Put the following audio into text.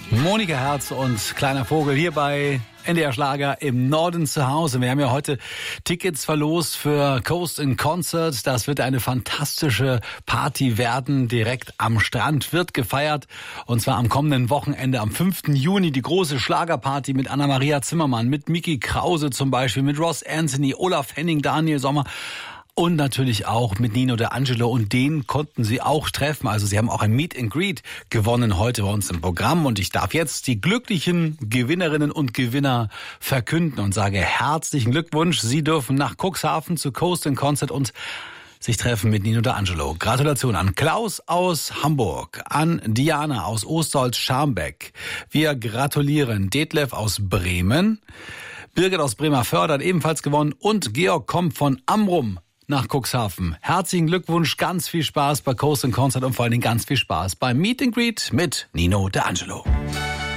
Monika Herz und Kleiner Vogel hier bei NDR Schlager im Norden zu Hause. Wir haben ja heute Tickets verlost für Coast in Concert. Das wird eine fantastische Party werden. Direkt am Strand wird gefeiert. Und zwar am kommenden Wochenende, am 5. Juni, die große Schlagerparty mit Anna-Maria Zimmermann, mit Micky Krause zum Beispiel, mit Ross Anthony, Olaf Henning, Daniel Sommer. Und natürlich auch mit Nino D'Angelo, und den konnten Sie auch treffen. Also Sie haben auch ein Meet and Greet gewonnen heute bei uns im Programm. Und ich darf jetzt die glücklichen Gewinnerinnen und Gewinner verkünden und sage herzlichen Glückwunsch. Sie dürfen nach Cuxhaven zu Coast in Concert und sich treffen mit Nino D'Angelo. Gratulation an Klaus aus Hamburg, an Diana aus Osterholz-Scharmbeck. Wir gratulieren Detlef aus Bremen. Birgit aus Bremervörde hat ebenfalls gewonnen und Georg kommt von Amrum nach Cuxhaven. Herzlichen Glückwunsch, ganz viel Spaß bei Coast in Concert und vor allen Dingen ganz viel Spaß beim Meet and Greet mit Nino D'Angelo.